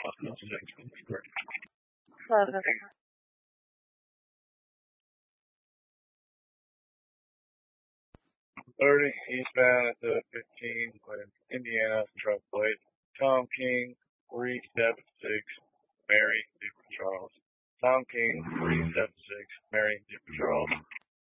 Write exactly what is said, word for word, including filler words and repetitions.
Seven. thirty eastbound at the fifteen with Indiana truck plate. Tom King three seven six Mary Charles. Tom King three seven